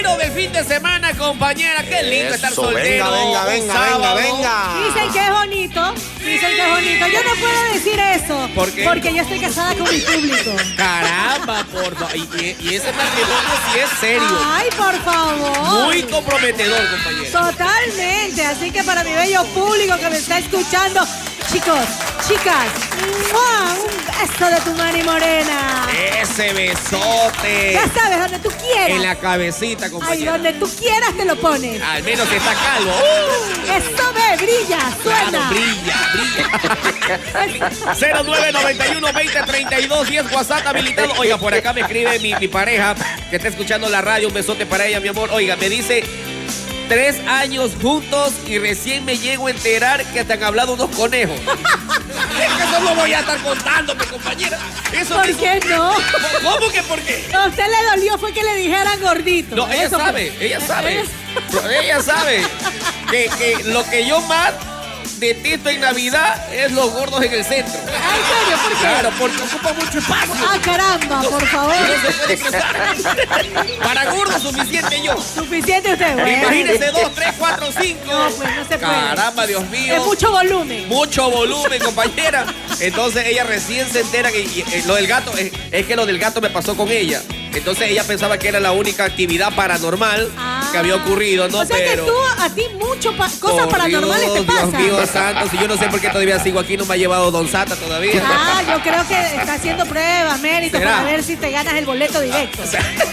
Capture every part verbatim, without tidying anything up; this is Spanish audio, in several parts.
Del fin de semana, compañera, qué lindo Eso, estar soltero. Venga, venga, venga, venga, venga. Dicen que es bonito, dicen que es bonito. Yo no puedo decir eso. ¿Por qué? Porque yo estoy casada con mi público. Caramba, por favor. Y, y, y ese matrimonio sí es serio. Ay, por favor. Muy comprometedor, compañera. Totalmente. Así que para mi bello público que me está escuchando, chicos, chicas, ¡mua! Un beso de tu mani morena. Ese besote. Ya sabes, donde tú quieras. En la cabecita, Ay, compañera. donde tú quieras te lo pones. Al menos que está calvo. Uh, Eso ve, brilla, suena. claro, brilla, brilla. cero nueve noventa y uno veinte treinta y dos diez WhatsApp habilitado. Oiga, por acá me escribe mi, mi pareja que está escuchando la radio. Un besote para ella, mi amor. Oiga, me dice... Tres años juntos y recién me llego a enterar que te han hablado unos conejos. Es que eso no voy a estar contándome, compañera. Eso ¿Por eso- qué no? ¿Cómo que por qué? A usted le dolió fue que le dijeran gordito. No, ella Eso fue- sabe, ella sabe. Eso- Ella sabe que, que lo que yo más detesto en Navidad es los gordos en el centro. Ay, ¿en serio? ¿Por qué? Claro, porque ocupa mucho espacio. Ah, caramba, por favor. No se puede cruzar. Para gordos suficiente yo. Suficiente usted, güey. Imagínese dos, tres, cuatro, cinco. No, pues no se puede. Caramba, Dios mío. Es mucho volumen. Mucho volumen, compañera. Entonces ella recién se entera que y, eh, lo del gato, es, es que lo del gato me pasó con ella. Entonces ella pensaba que era la única actividad paranormal Ah. que había ocurrido, ¿no? O sea Pero que tú, a ti, mucho pa- cosas por paranormales Dios, te pasan. Dios mío santo, si yo no sé por qué todavía sigo aquí, no me ha llevado Don Sata todavía. Ah, yo creo que está haciendo pruebas, méritos, ¿Será? para ver si te ganas el boleto directo.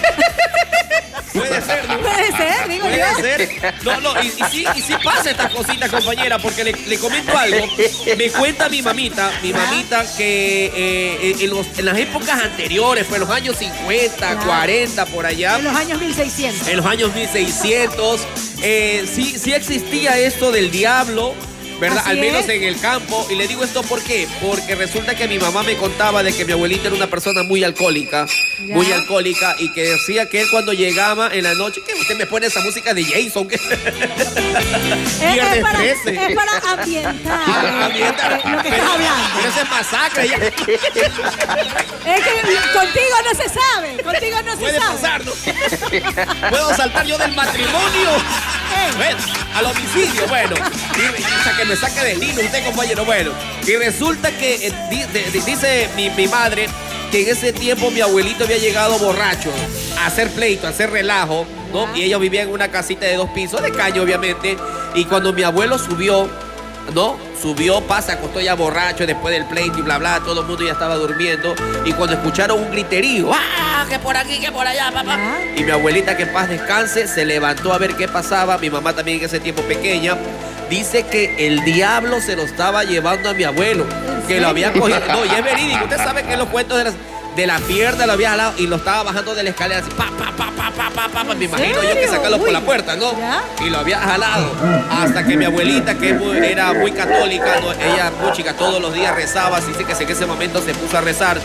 Puede ser, ¿no? Puede ser, digo Puede yo. ser. No, no, y, y sí, y sí pasa estas cositas, compañera, porque le, le comento algo. Me cuenta mi mamita, mi mamita, que eh, en, los- en las épocas anteriores, fue en los años cincuenta, Claro. cuarenta, por allá, En los años mil seiscientos. en los años mil seiscientos, eh, sí, sí existía esto del diablo, ¿verdad? Así Al menos es. en el campo. Y le digo esto ¿por qué? Porque resulta que mi mamá me contaba de que mi abuelita era una persona muy alcohólica, Ya. muy alcohólica, y que decía que él cuando llegaba en la noche, que usted me pone esa música de Jason, que Es, Viernes es para, trece. es para ambientar eh, Ambienta- eh, lo que pero- estás hablando. Pero eso es masacre, ya Es que contigo no se sabe, contigo no se puede sabe. pasar, ¿no? Puedo saltar yo del matrimonio. Ey. Bueno, al homicidio, bueno. Y, o sea, que me saque del hilo usted, compañero. Bueno, y resulta que eh, di- de- de- dice mi, mi madre que en ese tiempo mi abuelito había llegado borracho a hacer pleito, a hacer relajo, ¿no? Ah. Y ella vivía en una casita de dos pisos, de caño, obviamente. Y cuando mi abuelo subió, ¿no? Subió, pasa, acostó ya borracho después del pleito y bla, bla, todo el mundo ya estaba durmiendo. Y cuando escucharon un griterío, ¡ah! Que por aquí, que por allá, papá. Ah. Y mi abuelita, que en paz descanse, se levantó a ver qué pasaba. Mi mamá también en ese tiempo pequeña. Dice que el diablo se lo estaba llevando a mi abuelo. Que lo había cogido. No, y es verídico. Usted sabe que en los cuentos de las, de la pierna lo había jalado y lo estaba bajando de la escalera así, pa, pa, pa, pa, pa, pa, pa, pa. Me imagino yo que serio? sacarlo por Uy. la puerta, ¿no? ¿Ya? Y lo había jalado. Hasta que mi abuelita, que es muy- era muy católica, ¿no? Ella, muy chica, todos los días rezaba. Así que en ese momento se puso a rezar.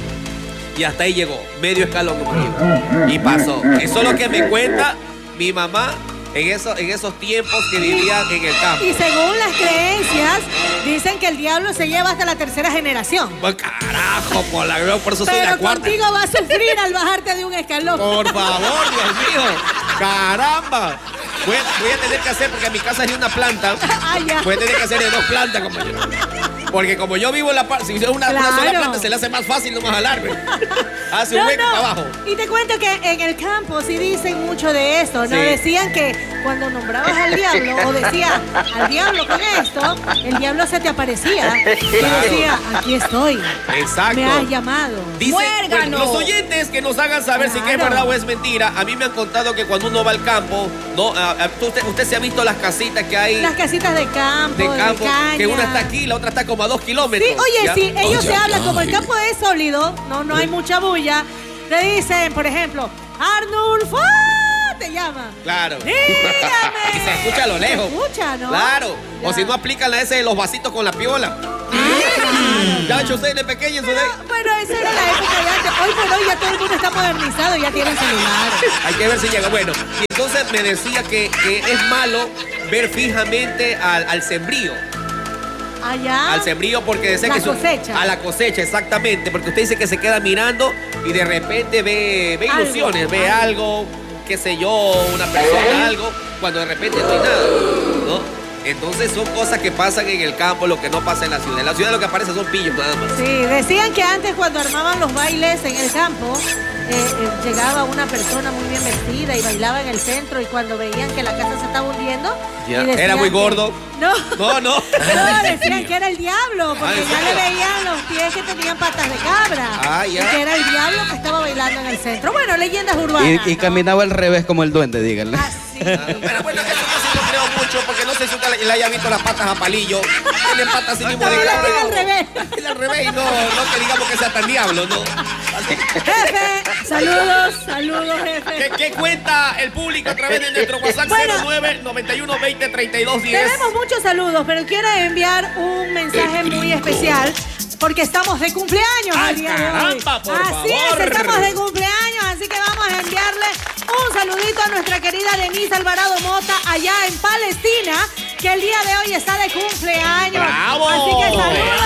Y hasta ahí llegó, medio escalón, compañero. Y pasó. Eso es lo que me cuenta mi mamá en, eso, en esos tiempos que vivían en el campo. Y según las creencias, dicen que el diablo se lleva hasta la tercera generación. Pues carajo, por, la, por eso soy Pero la cuarta. contigo va a sufrir al bajarte de un escalón. Por favor, Dios mío. Caramba. Voy, voy a tener que hacer, porque en mi casa hay una planta. Ah, ya. Voy a tener que hacer de dos plantas, compañero. Porque como yo vivo en la parte, si es una, una sola Claro. planta, se le hace más fácil nomás jalarme. Hace un No, hueco no. para abajo. Y te cuento que en el campo sí dicen mucho de esto, ¿no? Sí. Decían que cuando nombrabas al diablo o decía al diablo con esto, el diablo se te aparecía y Claro. decía, aquí estoy, Exacto. me has llamado. Dice, ¡Muérgano! bueno, los oyentes que nos hagan saber si que es Claro. verdad o es mentira. A mí me han contado que cuando uno va al campo, ¿no? Ah, ah, usted, usted se ha visto las casitas que hay Las casitas de campo, de campo, caña. que una está aquí, la otra está como a dos kilómetros. Sí, oye, ¿ya? sí, ellos Oye, se hablan como el ay. campo es sólido, no, no hay mucha bulla. Te dicen, por ejemplo, Arnulfo, te llama. Claro. Dígame. Y se escucha a lo lejos. Se escucha, ¿no? Claro. O Ya. si no aplican la ese de los vasitos con la piola. Ya hecho usted de pequeño, su de- Pero, bueno, esa era la época de antes. Hoy por hoy ya todo el mundo está modernizado, ya tienen celular. Hay que ver si llega. Bueno, y entonces me decía que, que es malo ver fijamente al, al sembrío. Allá. Al sembrío porque decía La que su- cosecha. a la cosecha, exactamente, porque usted dice que se queda mirando y de repente ve, ve Algo, ilusiones, ve algo, qué sé yo, una persona, algo, cuando de repente no hay nada, ¿no? Entonces son cosas que pasan en el campo, lo que no pasa en la ciudad. En la ciudad lo que aparece son pillos nada más. Sí, decían que antes cuando armaban los bailes en el campo, eh, eh, llegaba una persona muy bien vestida y bailaba en el centro, y cuando veían que la casa se estaba hundiendo... Ya. ¿Era muy gordo? Que, no, no, no. No, decían que era el diablo, porque Ay, ya le veían los pies que tenían patas de cabra. Ah, ya. Y que era el diablo que estaba bailando en el centro. Bueno, leyendas urbanas. Y, y ¿no? caminaba al revés como el duende, díganle. Ah, sí. Pero bueno, eso casi no creo mucho, porque no sé si usted le haya visto las patas a palillo. Tiene patas así mismo de No, cabra. no, al revés. Es al revés y no, no que digamos que sea tan diablo, ¿no? Jefe, saludos, saludos, jefe. ¿Qué, ¿Qué cuenta el público a través de nuestro WhatsApp? Bueno, cero nueve noventa y uno veinte treinta y dos diez? Tenemos muchos saludos, pero quiero enviar un mensaje muy especial porque estamos de cumpleaños ¡Ay, el día de hoy. caramba, por Así favor! es, estamos de cumpleaños, así que vamos a enviarle un saludito a nuestra querida Denise Alvarado Mota allá en Palestina, que el día de hoy está de cumpleaños. ¡Bravo! Así que saludos